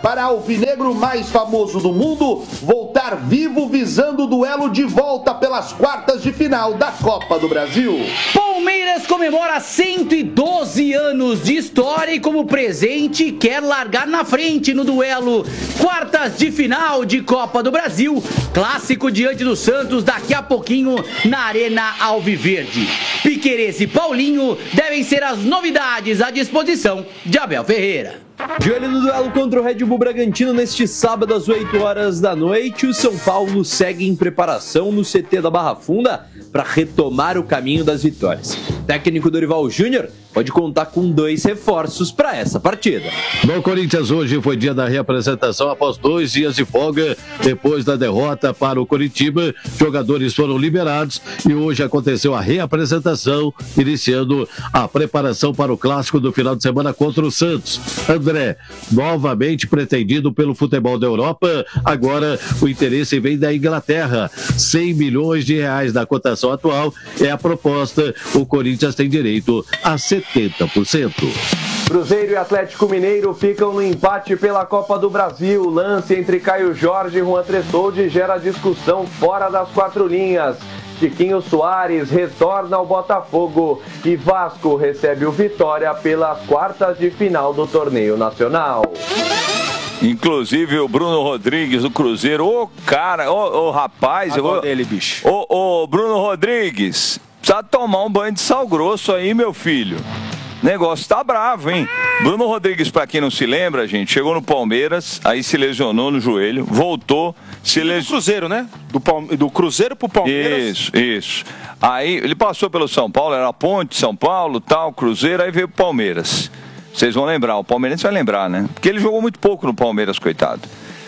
para alvinegro mais famoso do mundo voltar vivo visando o duelo de volta pelas quartas de final da Copa do Brasil. Palmeiras comemora 112 anos de história e como presente quer largar na frente no duelo quartas de final de Copa do Brasil, clássico diante do Santos daqui a pouquinho na Arena Alviverde. Piquerez e Paulinho devem ser as novidades à disposição de Abel Ferreira. De olho no duelo contra o Red Bull Bragantino neste sábado às 8 horas da noite, o São Paulo segue em preparação no CT da Barra Funda para retomar o caminho das vitórias. O técnico Dorival Júnior pode contar com 2 reforços para essa partida. No Corinthians hoje foi dia da reapresentação após 2 dias de folga. Depois da derrota para o Coritiba, jogadores foram liberados e hoje aconteceu a reapresentação, iniciando a preparação para o clássico do final de semana contra o Santos. André, novamente pretendido pelo futebol da Europa, agora o interesse vem da Inglaterra. 100 milhões de reais da cotação atual é a proposta. O Corinthians tem direito a 70%. Cruzeiro e Atlético Mineiro ficam no empate pela Copa do Brasil. Lance entre Caio Jorge e Juan Tressoldi gera discussão fora das 4 linhas. Chiquinho Soares retorna ao Botafogo e Vasco recebe o Vitória pelas quartas de final do torneio nacional. Inclusive o Bruno Rodrigues do Cruzeiro, rapaz, bicho. Bruno Rodrigues, precisa tomar um banho de sal grosso aí, meu filho. O negócio tá bravo, hein? Bruno Rodrigues, pra quem não se lembra, gente, chegou no Palmeiras, aí se lesionou no joelho, voltou, se lesionou. Do Cruzeiro, né? Do Cruzeiro pro Palmeiras. Isso. Aí ele passou pelo São Paulo, era Ponte, São Paulo, tal, Cruzeiro, aí veio pro Palmeiras. Vocês vão lembrar, o palmeirense vai lembrar, né? Porque ele jogou muito pouco no Palmeiras, coitado.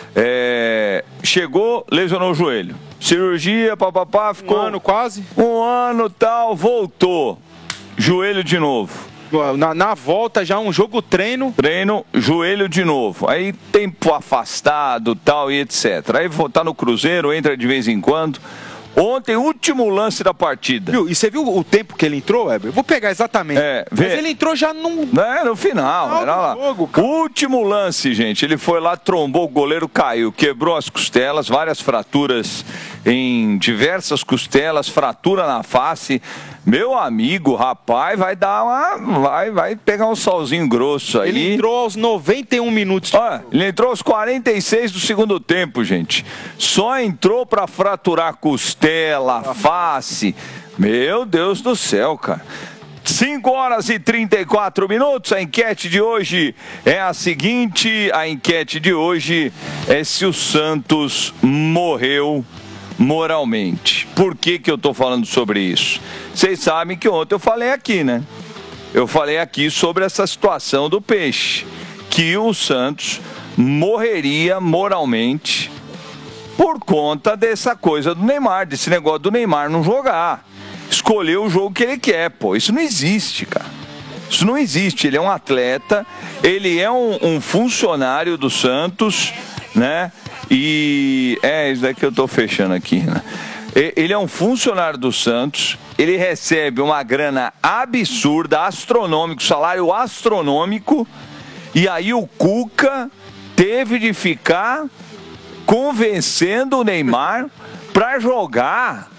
Chegou, lesionou o joelho. Cirurgia, papapá, ficou... Um ano quase. Um ano, tal, voltou. Joelho de novo. Na volta já um jogo treino, joelho de novo. Aí tempo afastado, tal e etc. Aí tá no Cruzeiro, entra de vez em quando. Ontem, último lance da partida. E você viu o tempo que ele entrou, Weber? Vou pegar exatamente. Mas ele entrou já no final, era lá. Jogo, último lance, gente. Ele foi lá, trombou, o goleiro caiu, quebrou as costelas, várias fraturas em diversas costelas, fratura na face. Meu amigo, rapaz, vai pegar um solzinho grosso aí. Ele entrou aos 91 minutos. Ele entrou aos 46 do segundo tempo, gente. Só entrou pra fraturar costela, face. Meu Deus do céu, cara. 5 horas e 34 minutos. A enquete de hoje é a seguinte. A enquete de hoje é se o Santos morreu moralmente. Por que eu tô falando sobre isso? Vocês sabem que ontem eu falei aqui, né? Eu falei aqui sobre essa situação do Peixe, que o Santos morreria moralmente por conta dessa coisa do Neymar, desse negócio do Neymar não jogar, escolher o jogo que ele quer, pô. Isso não existe, cara. Isso não existe. Ele é um atleta, ele é um funcionário do Santos, né? E isso daqui eu tô fechando aqui, né? Ele é um funcionário do Santos, ele recebe uma grana absurda, astronômico, salário astronômico, e aí o Cuca teve de ficar convencendo o Neymar pra jogar.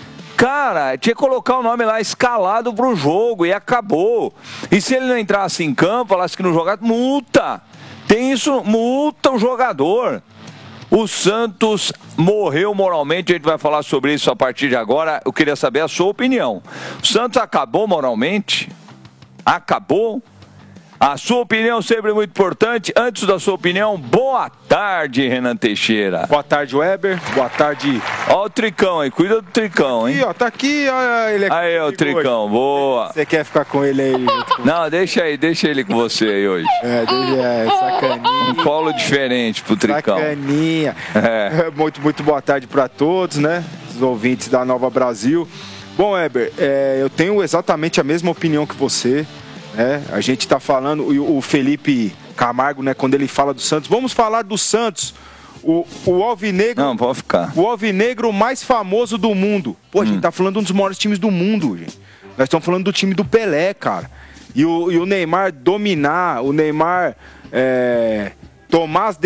Cara, tinha que colocar o nome lá escalado pro jogo e acabou. E se ele não entrasse em campo, falasse que não jogasse, multa. Tem isso, multa o jogador. O Santos morreu moralmente, a gente vai falar sobre isso a partir de agora. Eu queria saber a sua opinião. O Santos acabou moralmente? Acabou? A sua opinião sempre é muito importante. Antes da sua opinião, boa tarde, Renan Teixeira. Boa tarde, Weber. Boa tarde. Ó o Tricão aí, cuida do Tricão, hein? Tá aqui, ó, ele aqui. Aí, ó o Tricão, hoje. Boa. Você quer ficar com ele aí? Não, deixa ele com você aí hoje. Sacaninha. Um colo diferente pro Tricão. Sacaninha. Muito boa tarde para todos, né? Os ouvintes da Nova Brasil. Bom, Weber, eu tenho exatamente a mesma opinião que você. A gente está falando, o Felipe Camargo, né, quando ele fala do Santos, vamos falar do Santos, o alvinegro. Não, pode ficar. O alvinegro mais famoso do mundo. Pô, a gente tá falando de um dos maiores times do mundo, gente. Nós estamos falando do time do Pelé, cara. E o Neymar dominar, o Neymar tomar as